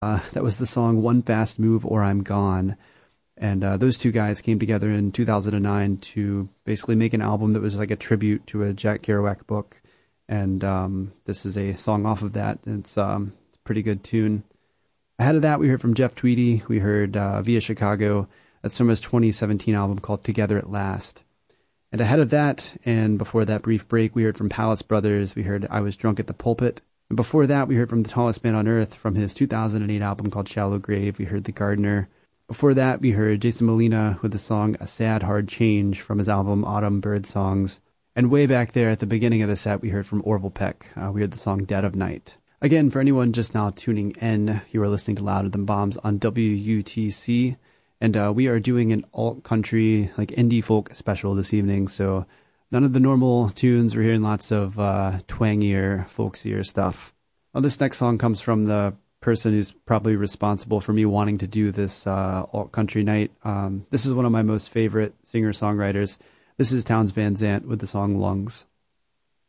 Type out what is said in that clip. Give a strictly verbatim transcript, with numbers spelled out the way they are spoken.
Uh, that was the song One Fast Move or I'm Gone. And uh, those two guys came together in two thousand nine to basically make an album that was like a tribute to a Jack Kerouac book. And um, this is a song off of that. It's, um, it's a pretty good tune. Ahead of that, we heard from Jeff Tweedy. We heard uh, Via Chicago. That's from his twenty seventeen album called Together at Last. And ahead of that, and before that brief break, we heard from Palace Brothers. We heard I Was Drunk at the Pulpit. And before that, we heard from The Tallest Man on Earth from his two thousand eight album called Shallow Grave. We heard The Gardener. Before that, we heard Jason Molina with the song A Sad Hard Change from his album Autumn Bird Songs. And way back there at the beginning of the set, we heard from Orville Peck. Uh, we heard the song Dead of Night. Again, for anyone just now tuning in, you are listening to Louder Than Bombs on W U T C. And uh, we are doing an alt-country, like indie folk special this evening. So none of the normal tunes. We're hearing lots of uh, twangier, folksier stuff. Well, this next song comes from the person who's probably responsible for me wanting to do this uh, alt-country night. Um, this is one of my most favorite singer-songwriters. This is Townes Van Zandt with the song Lungs.